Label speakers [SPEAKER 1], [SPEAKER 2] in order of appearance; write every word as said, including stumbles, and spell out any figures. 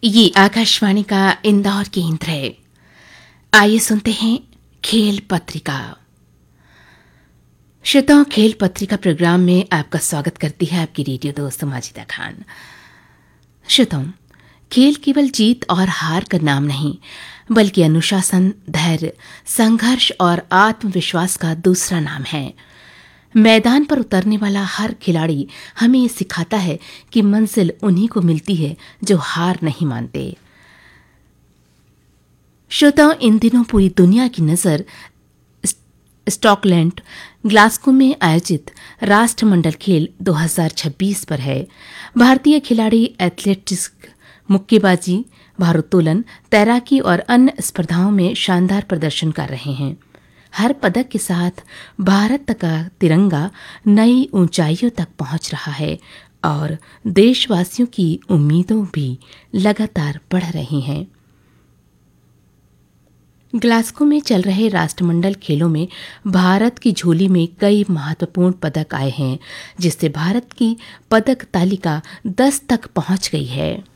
[SPEAKER 1] ये आकाशवाणी का इंदौर केंद्र है। आइए सुनते हैं खेल पत्रिका। श्रोताओं, खेल पत्रिका प्रोग्राम में आपका स्वागत करती है आपकी रेडियो दोस्त माजिदा खान। श्रोताओं, खेल केवल जीत और हार का नाम नहीं, बल्कि अनुशासन, धैर्य, संघर्ष और आत्मविश्वास का दूसरा नाम है। मैदान पर उतरने वाला हर खिलाड़ी हमें ये सिखाता है कि मंजिल उन्हीं को मिलती है जो हार नहीं मानते। श्रोताओं, इन दिनों पूरी दुनिया की नज़र स्टॉकलैंड ग्लास्गो में आयोजित राष्ट्रमंडल खेल दो हज़ार छब्बीस पर है। भारतीय खिलाड़ी एथलेटिक्स, मुक्केबाजी, भारोत्तोलन, तैराकी और अन्य स्पर्धाओं में शानदार प्रदर्शन कर रहे हैं। हर पदक के साथ भारत का तिरंगा नई ऊंचाइयों तक पहुंच रहा है और देशवासियों की उम्मीदें भी लगातार बढ़ रही हैं। ग्लास्गो में चल रहे राष्ट्रमंडल खेलों में भारत की झोली में कई महत्वपूर्ण पदक आए हैं, जिससे भारत की पदक तालिका दस तक पहुंच गई है।